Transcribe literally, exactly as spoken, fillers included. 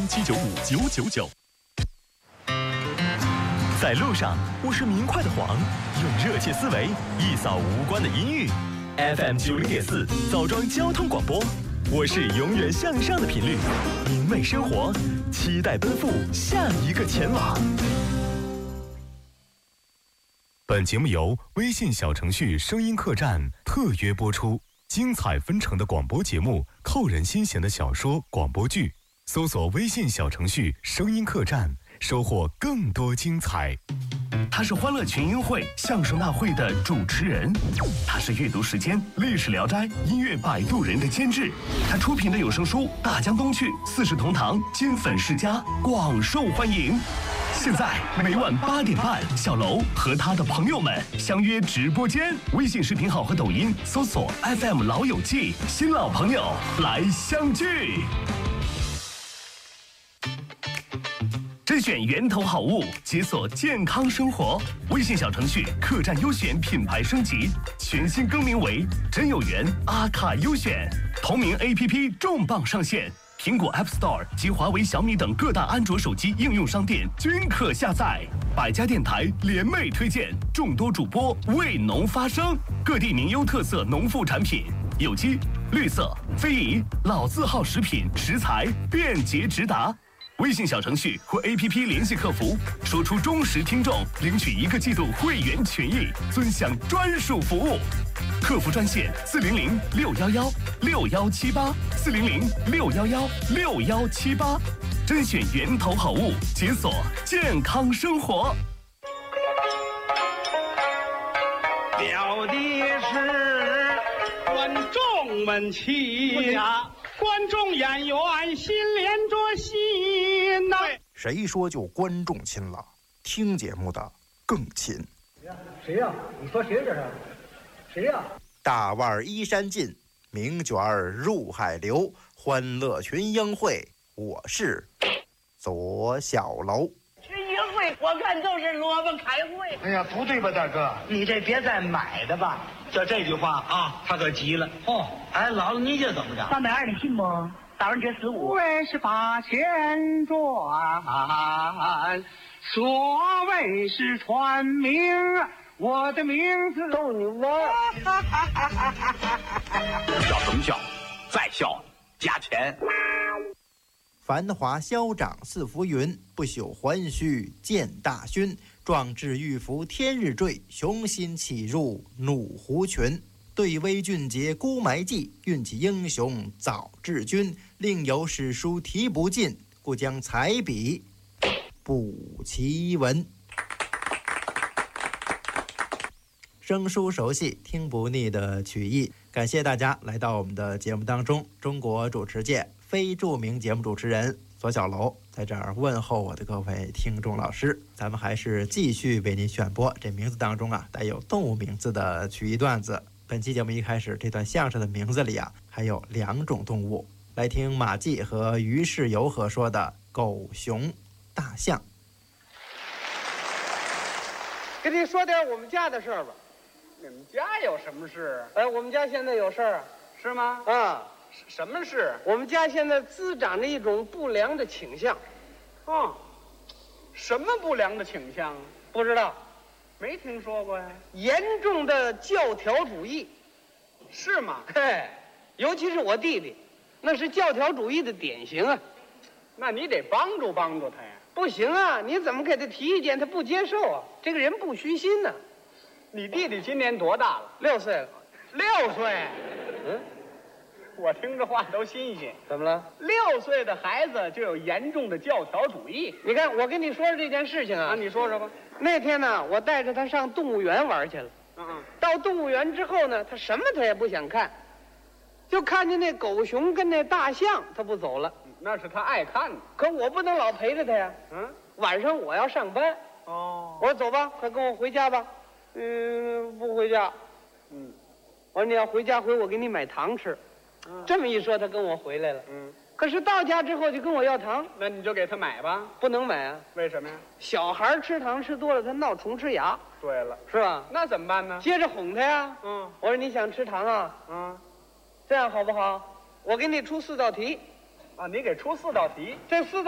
七九五九九九。在路上，我是明快的黄，用热切思维一扫无关的阴郁。F M 九零点四枣庄交通广播，我是永远向上的频率，明媚生活，期待奔赴下一个前往。本节目由微信小程序声音客栈特约播出，精彩纷呈的广播节目，扣人心弦的小说广播剧，搜索微信小程序声音客栈，收获更多精彩。 他是欢乐群英会相声大会的主持人，他是阅读时间历史聊斋音乐摆渡人的监制，他出品的有声书《大江东去》四世同堂金粉世家广受欢迎。现在每晚八点半，小楼和他的朋友们相约直播间，微信视频号和抖音搜索 F M 老友记，新老朋友来相聚。甄选源头好物，解锁健康生活。微信小程序客栈优选品牌升级，全新更名为真有缘阿卡优选。同名 A P P 重磅上线，苹果 App Store 及华为、小米等各大安卓手机应用商店均可下载。百家电台联袂推荐，众多主播为农发声，各地名优特色农副产品，有机、绿色、非遗、老字号食品食材便捷直达。微信小程序或 A P P 联系客服，说出忠实听众，领取一个季度会员权益，尊享专属服务。客服专线四零零六幺幺六幺七八四零零六幺幺六幺七八，甄选源头好物，解锁健康生活。 表的是观众们齐呀。观众演员心连着心呐、啊！ 谁说就观众亲了？听节目的更亲。 谁呀、啊？你说谁这是？谁呀、啊？ 大腕衣衫尽，名卷入海流，欢乐群英会，我是左小楼。 群英会，我看就是萝卜开会。 哎呀，不对吧，大哥？ 你这别再买的吧。 就这句话啊，他可急了。哦，哎，姥姥，你这怎么着？ 三百二，你信不？打完折十五。 为是把钱赚，所谓是传名，我的名字逗你玩。 笑什么笑？再笑加钱。 繁华消长似浮云，不朽还须见大勋。壮志欲伏天日坠，雄心起入怒狐群。对威俊杰孤埋迹，运起英雄早治军。另有史书题不尽，故将彩笔补其文。生疏熟悉，听不腻的曲艺。感谢大家来到我们的节目当中，中国主持界非著名节目主持人左小楼在这儿问候我的各位听众老师。咱们还是继续为您选播这名字当中啊带有动物名字的曲艺段子。本期节目一开始，这段相声的名字里啊还有两种动物，来听马季和于世友和说的狗熊大象。 跟你说点我们家的事儿吧。 你们家有什么事？ 哎，我们家现在有事儿， 是吗？ 啊， 什么事？ 我们家现在滋长着一种不良的倾向。 哦，什么不良的倾向？ 不知道， 没听说过呀。 严重的教条主义， 是吗？ 嘿，尤其是我弟弟，那是教条主义的典型啊。 那你得帮助帮助他呀。 不行啊，你怎么给他提意见，他不接受啊？这个人不虚心呢、啊。 你弟弟今年多大了？ 六岁了。 六岁？ 嗯， 我听这话都新鲜。 怎么了？ 六岁的孩子就有严重的教条主义？ 你看，我跟你说说这件事情啊。 啊，你说说吧。 那天呢，我带着他上动物园玩去了。 嗯嗯。 到动物园之后呢，他什么他也不想看，就看见那狗熊跟那大象，他不走了。 那是他爱看的。 可我不能老陪着他呀。 嗯。 晚上我要上班。 哦。 我说走吧，快跟我回家吧。嗯，不回家。 嗯。 我说你要回家回我给你买糖吃。嗯。这么一说，他跟我回来了。 嗯。 可是到家之后就跟我要糖。 那你就给他买吧。 不能买啊。 为什么呀？ 小孩吃糖吃多了，他闹虫吃牙。 对了， 是吧？ 那怎么办呢？ 接着哄他呀。 嗯。 我说你想吃糖啊？ 嗯。 这样好不好？我给你出四道题。 啊，你给出四道题。 这四道